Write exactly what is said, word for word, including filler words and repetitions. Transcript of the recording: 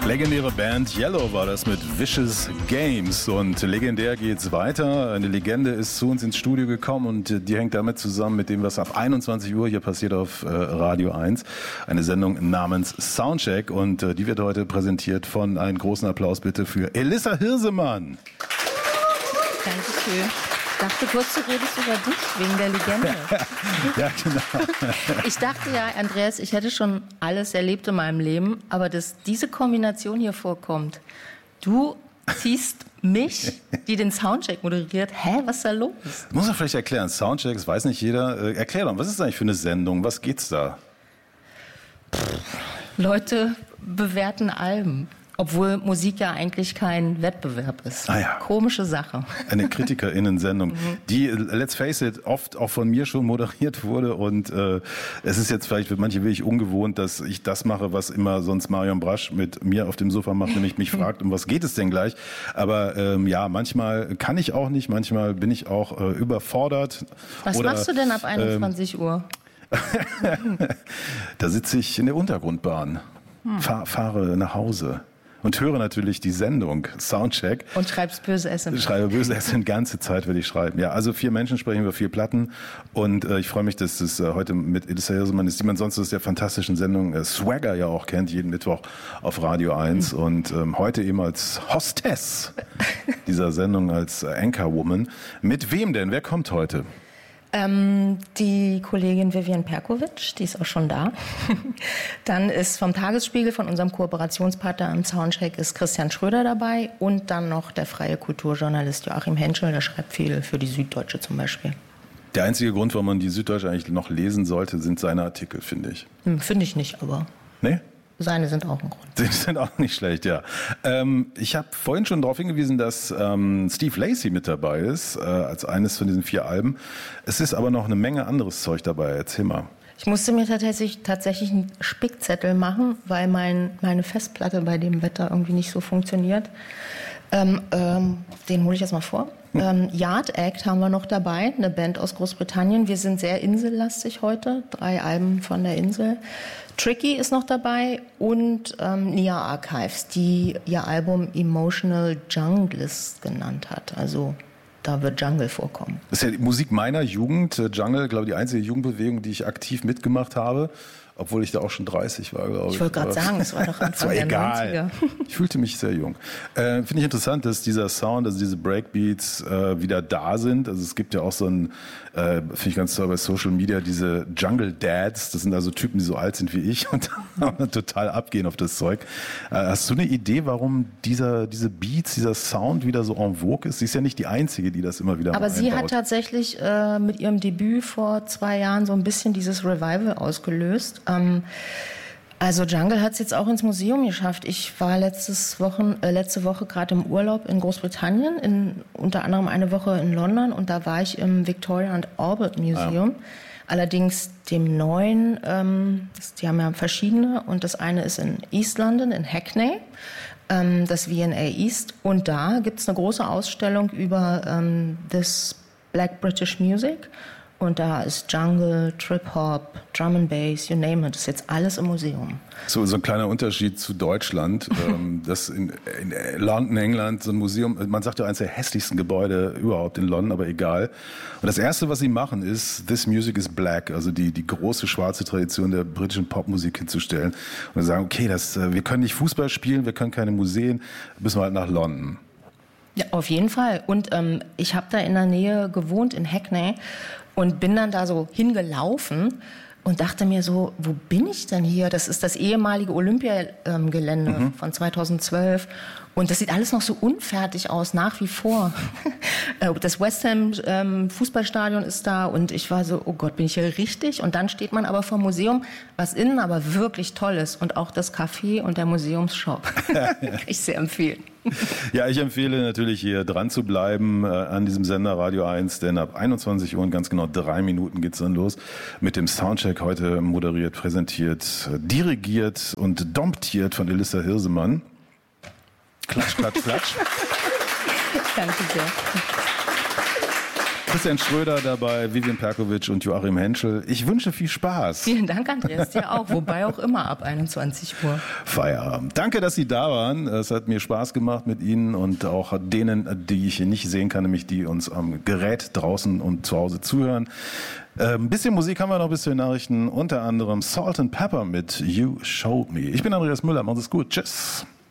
Legendäre Band Yellow war das mit Vicious Games und legendär geht's weiter. Eine Legende ist zu uns ins Studio gekommen und die hängt damit zusammen mit dem, was ab einundzwanzig Uhr hier passiert auf äh, Radio eins. Eine Sendung namens Soundcheck und äh, die wird heute präsentiert von, einen großen Applaus bitte für Elissa Hirsemann. Dankeschön. Ich dachte kurz, du redest über dich, wegen der Legende. Ja, genau. Ich dachte ja, Andreas, ich hätte schon alles erlebt in meinem Leben, aber dass diese Kombination hier vorkommt, du ziehst mich, die den Soundcheck moderiert, hä, was ist da los? Muss man vielleicht erklären, Soundcheck, das weiß nicht jeder. Äh, erklär doch, was ist das eigentlich für eine Sendung, was geht's da? Leute bewerten Alben. Obwohl Musik ja eigentlich kein Wettbewerb ist. Ah ja. Komische Sache. Eine KritikerInnen-Sendung, die, let's face it, oft auch von mir schon moderiert wurde. Und äh, es ist jetzt vielleicht für manche wirklich ungewohnt, dass ich das mache, was immer sonst Marion Brasch mit mir auf dem Sofa macht, nämlich mich fragt, um was geht es denn gleich? Aber ähm, ja, manchmal kann ich auch nicht, manchmal bin ich auch äh, überfordert. Was Oder, machst du denn ab einundzwanzig Uhr? Da sitze ich in der Untergrundbahn, hm. fahr, fahre nach Hause. Und höre natürlich die Sendung Soundcheck. Und schreibst böse S M S. Ich schreibe böse S M S, die ganze Zeit würde ich schreiben. Ja, also vier Menschen sprechen über vier Platten. Und äh, ich freue mich, dass das äh, heute mit Elissa Hirsemann ist, die man sonst aus der fantastischen Sendung äh, Swagger ja auch kennt, jeden Mittwoch auf Radio eins. Mhm. Und ähm, heute eben als Hostess dieser Sendung, als äh, Anchorwoman. Mit wem denn? Wer kommt heute? Ähm, die Kollegin Vivian Perkovic, die ist auch schon da. Dann ist vom Tagesspiegel, von unserem Kooperationspartner im Soundcheck, ist Christian Schröder dabei und dann noch der freie Kulturjournalist Joachim Henschel, der schreibt viel für die Süddeutsche zum Beispiel. Der einzige Grund, warum man die Süddeutsche eigentlich noch lesen sollte, sind seine Artikel, finde ich. Hm, finde ich nicht, aber... Nee? Seine sind auch ein Grund. Die sind auch nicht schlecht, ja. Ähm, ich habe vorhin schon darauf hingewiesen, dass ähm, Steve Lacy mit dabei ist, äh, als eines von diesen vier Alben. Es ist aber noch eine Menge anderes Zeug dabei. Erzähl mal. Ich musste mir tatsächlich, tatsächlich einen Spickzettel machen, weil mein, meine Festplatte bei dem Wetter irgendwie nicht so funktioniert. Ähm, ähm, den hole ich jetzt mal vor. Ähm, Yard Act haben wir noch dabei, eine Band aus Großbritannien. Wir sind sehr insellastig heute, drei Alben von der Insel. Tricky ist noch dabei und ähm, Nia Archives, die ihr Album Emotional Junglist genannt hat. Also da wird Jungle vorkommen. Das ist ja die Musik meiner Jugend. Jungle, glaube ich, die einzige Jugendbewegung, die ich aktiv mitgemacht habe. Obwohl ich da auch schon dreißig war, glaube ich. Ich wollte gerade sagen, es war doch Anfang der egal. neunziger. Ich fühlte mich sehr jung. Äh, Finde ich interessant, dass dieser Sound, also diese Breakbeats äh, wieder da sind. Also es gibt ja auch so ein, äh, finde ich ganz toll bei Social Media, diese Jungle Dads. Das sind also Typen, die so alt sind wie ich und total abgehen auf das Zeug. Äh, hast du eine Idee, warum dieser, diese Beats, dieser Sound wieder so en vogue ist? Sie ist ja nicht die Einzige, die das immer wieder Aber sie einbaut. hat tatsächlich äh, mit ihrem Debüt vor zwei Jahren so ein bisschen dieses Revival ausgelöst. Ähm, also Jungle hat es jetzt auch ins Museum geschafft. Ich war letztes Wochen, äh, letzte Woche gerade im Urlaub in Großbritannien, in, unter anderem eine Woche in London und da war ich im Victoria and Albert Museum. Ah. Allerdings dem neuen, ähm, die haben ja verschiedene und das eine ist in East London, in Hackney, ähm, das V and A East und da gibt es eine große Ausstellung über ähm, das Black British Music. Und da ist Jungle, Trip-Hop, Drum and Bass, you name it. Das ist jetzt alles im Museum. So, so ein kleiner Unterschied zu Deutschland. ähm, das in, in London, England, so ein Museum, man sagt ja eines der hässlichsten Gebäude überhaupt in London, aber egal. Und das Erste, was sie machen, ist This Music is Black, also die, die große schwarze Tradition der britischen Popmusik hinzustellen. Und sie sagen, okay, das, wir können nicht Fußball spielen, wir können keine Museen, müssen wir halt nach London. Ja, auf jeden Fall. Und ähm, ich habe da in der Nähe gewohnt, in Hackney. Und bin dann da so hingelaufen und dachte mir so, wo bin ich denn hier? Das ist das ehemalige Olympiagelände ähm, mhm. von zweitausendzwölf. Und das sieht alles noch so unfertig aus, nach wie vor. Das West Ham ähm, Fußballstadion ist da und ich war so, oh Gott, bin ich hier richtig? Und dann steht man aber vor dem Museum, was innen aber wirklich toll ist. Und auch das Café und der Museumsshop. Kann ich sehr empfehlen. Ja, ich empfehle natürlich hier dran zu bleiben äh, an diesem Sender Radio eins, denn ab einundzwanzig Uhr und ganz genau drei Minuten geht's dann los mit dem Soundcheck, heute moderiert, präsentiert, dirigiert und domptiert von Elissa Hirsemann. Klatsch, klatsch, klatsch. Danke sehr. Christian Schröder dabei, Vivian Perkovic und Joachim Henschel. Ich wünsche viel Spaß. Vielen Dank, Andreas, dir auch. Wobei auch immer ab einundzwanzig Uhr. Feierabend. Danke, dass Sie da waren. Es hat mir Spaß gemacht mit Ihnen und auch denen, die ich nicht sehen kann, nämlich die uns am Gerät draußen und zu Hause zuhören. Ein bisschen Musik haben wir noch, bis zu den Nachrichten. Unter anderem Salt and Pepper mit You Showed Me. Ich bin Andreas Müller. Macht es gut. Tschüss.